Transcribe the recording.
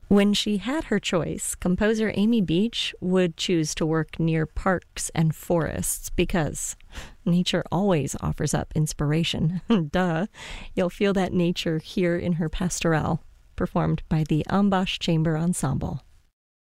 When she had her choice, composer Amy Beach would choose to work near parks and forests because nature always offers up inspiration. Duh. You'll feel that nature here in her pastorelle, performed by the Ambash Chamber Ensemble.